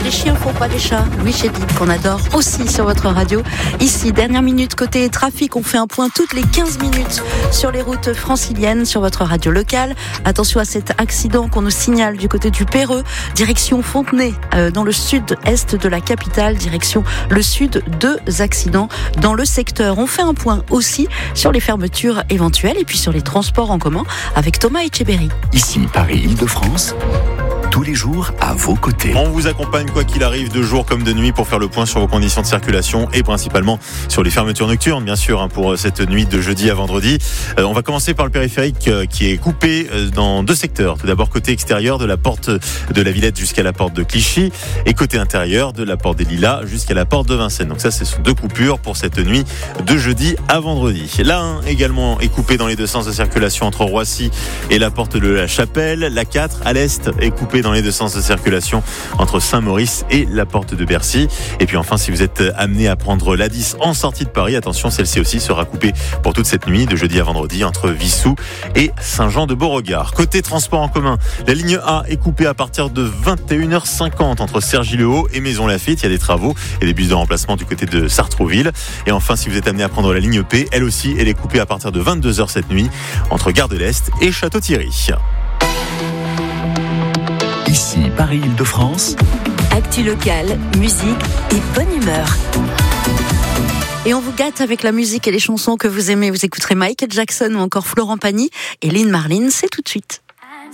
Et les chiens font pas les chats. Louis Chédid, qu'on adore aussi sur votre radio. Ici, dernière minute côté trafic, on fait un point toutes les 15 minutes sur les routes franciliennes sur votre radio locale. Attention à cet accident qu'on nous signale du côté du Perreux, direction Fontenay, dans le sud-est de la capitale, direction le sud. 2 accidents dans le secteur. On fait un point aussi sur les fermetures éventuelles et puis sur les transports en commun avec Thomas Etcheberry. Ici, Paris-Île-de-France. Tous les jours à vos côtés. On vous accompagne quoi qu'il arrive de jour comme de nuit pour faire le point sur vos conditions de circulation et principalement sur les fermetures nocturnes bien sûr pour cette nuit de jeudi à vendredi. On va commencer par le périphérique qui est coupé dans 2 secteurs. Tout d'abord côté extérieur de la porte de la Villette jusqu'à la porte de Clichy et côté intérieur de la porte des Lilas jusqu'à la porte de Vincennes. Donc ça ce sont 2 coupures pour cette nuit de jeudi à vendredi. La 1 également est coupée dans les 2 sens de circulation entre Roissy et la porte de la Chapelle. La 4 à l'est est coupée dans les 2 sens de circulation entre Saint-Maurice et la porte de Bercy. Et puis enfin, si vous êtes amené à prendre la 10 en sortie de Paris, attention, celle-ci aussi sera coupée pour toute cette nuit, de jeudi à vendredi, entre Vissou et Saint-Jean-de-Beauregard. Côté transport en commun, la ligne A est coupée à partir de 21h50 entre Cergy-le-Haut et Maisons-Laffitte. Il y a des travaux et des bus de remplacement du côté de Sartrouville. Et enfin, si vous êtes amené à prendre la ligne P, elle aussi, elle est coupée à partir de 22h cette nuit entre Gare de l'Est et Château-Thierry. Ici, Paris-Île-de-France. Actu locale, musique et bonne humeur. Et on vous gâte avec la musique et les chansons que vous aimez. Vous écouterez Michael Jackson ou encore Florent Pagny et Lynn Marlin, c'est tout de suite.